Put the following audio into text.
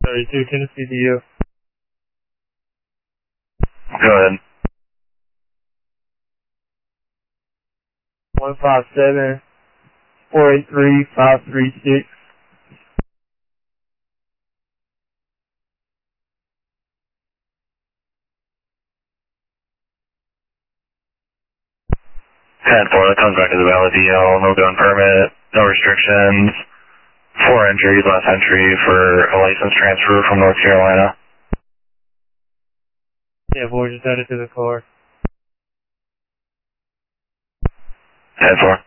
32 Tennessee to you. Go ahead. 157 483 536. And 4, that comes back to the valid DL, no gun permit, no restrictions, 4 entries, last entry for a license transfer from North Carolina. Yeah, boy, just add it to the car. And 4.